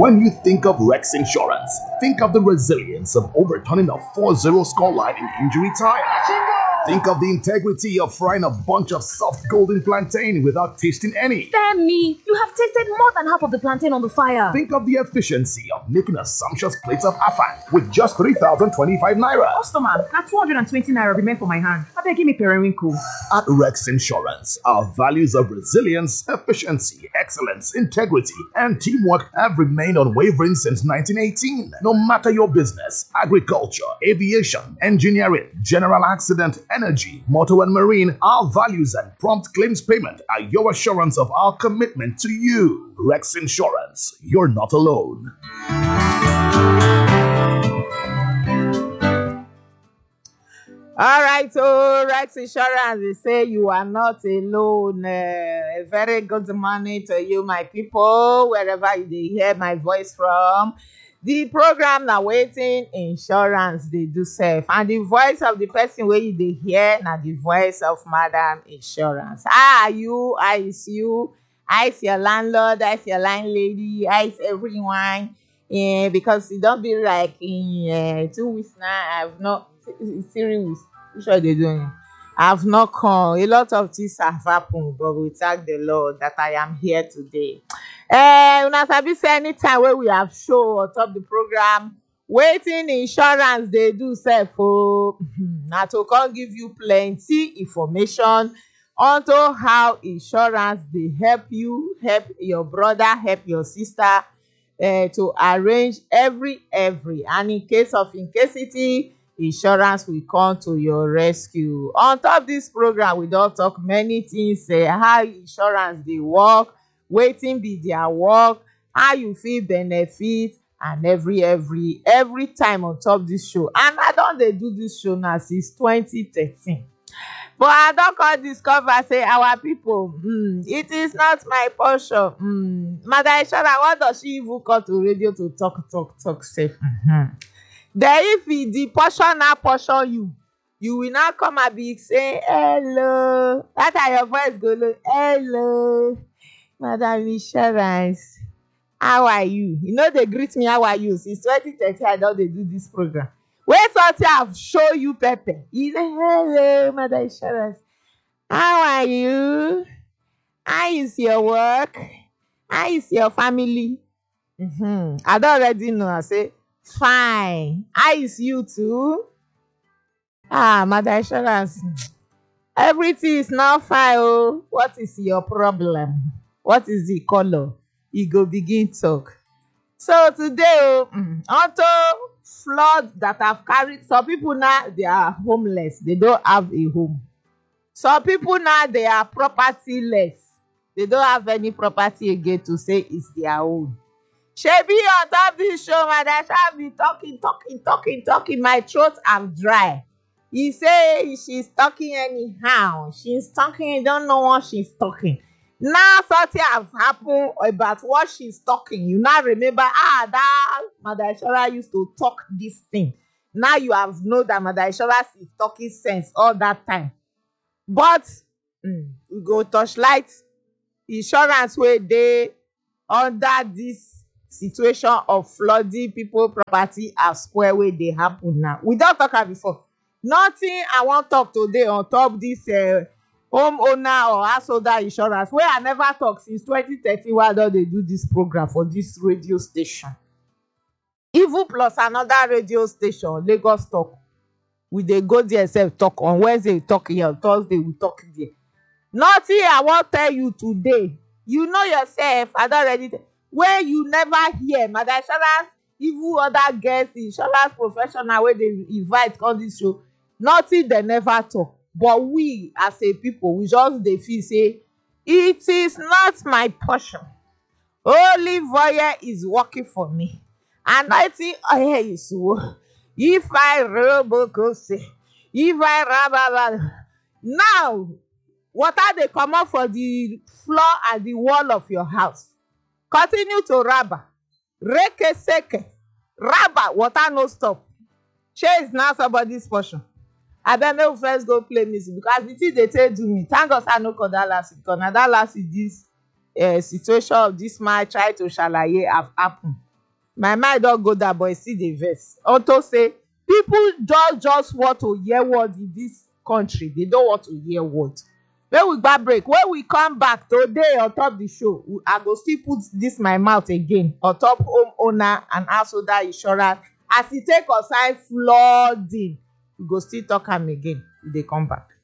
When you think of Rex Insurance, think of the resilience of overturning a 4-0 scoreline in injury time. Think of the integrity of frying a bunch of soft golden plantain without tasting any. Femi, you have tasted more than half of the plantain on the fire. Think of the efficiency of making a sumptuous plate of afang with just 3,025 naira. Customer, that 220 naira remain for my hand. I beg, give me periwinkle. At Rex Insurance, our values of resilience, efficiency, excellence, integrity, and teamwork have remained unwavering since 1918. No matter your business, agriculture, aviation, engineering, general accident, energy, motor and marine, our values and prompt claims payment are your assurance of our commitment to you. Rex Insurance, you're not alone. All right, so Rex Insurance, they say you are not alone. A very good morning to you, my people, wherever you hear my voice from. The program now waiting insurance they do safe, and the voice of the person where you they hear now the voice of Madam Insurance. How are you? How is you? How is your landlord? How is your landlady? How is everyone? Because it don't be like in 2 weeks now. I've not 3 weeks. Which are they doing? I've not come. A lot of things have happened, but we thank the Lord that I am here today. Una sabi say anytime where we have show on top the program, waiting insurance they do sef o. Na to come give you plenty information onto how insurance dey help you, help your brother, help your sister to arrange every and in case of incasity, insurance will come to your rescue. On top this program, we don talk many things, how insurance dey work, wetin be their work, how you fit benefit, and every time on top this show. And I don dey do this show now since 2013. But I don come discover say our people, it is not my portion. Madam Insurance, what does she even come to radio to talk safe? Then if the portion now portion you will not come and be saying hello. That are your voice go low. Hello, Madam Insurance. How are you? You know they greet me, how are you? Since 2013, I don dey do this program. Wait until I've show you Pepe. You say, hello, Madam Insurance. How are you? How is your work? How is your family? I don't already know. I say, fine. How is you too? Madam Insurance. Everything is not fine. Oh, what is your problem? What is the color? You go begin talk. So today, onto flood that have carried some people now, they are homeless. They don't have a home. Some people now, they are propertyless. They don't have any property again to say it's their own. Shebi on top this show, Madam shall be talking. My throat am dry. He say she's talking anyhow. She's talking, you don't know what she's talking. Now something have happened about what she's talking. You now remember, that Madam Insurance used to talk this thing. Now you have known that Madam Insurance is talking sense all that time. But we go touchlight insurance where they under this situation of flooding people property as square where they happen now. We don't talk about before. Nothing I want talk today on top this homeowner or householder insurance where I never talk since 2013 while they do this program for this radio station. Even plus another radio station, Lagos Talk. We dey go there self talk on Wednesday, we talk here, on Thursday we talk there. Nothing I want tell you today. You know yourself, I don't already where you never hear Madam Insurance, even other guests, insurance professional where they invite on this show, nothing they never talk. But we as a people, we just dey feel say it is not my portion. Olive oil is working for me. Anointing oil is so. If I robocose, if I rababa. Now, water they come out for the floor and the wall of your house. Continue to rubber. Reke seke. Rubber, water no stop. Share is now somebody's portion. I don't know first go play music because the thing they tell do me. Thank God I no call that last because now that last is this situation of this man try to shalaye have happened. My mind don go down, but e still dey vex unto say people just want to hear word in this country. They don't want to hear word. Make we gba break. When we come back today on top the show, I go still put this my mouth again on top homeowner and householder insurance as e take concern flooding. We go still talk am again. We dey come back.